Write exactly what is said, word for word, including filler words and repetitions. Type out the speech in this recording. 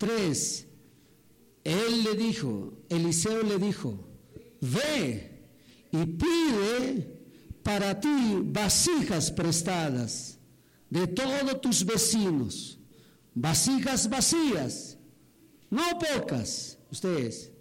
tres. Él le dijo, Eliseo le dijo, ve y pide para ti vasijas prestadas de todos tus vecinos, vasijas vacías, no pocas, ustedes,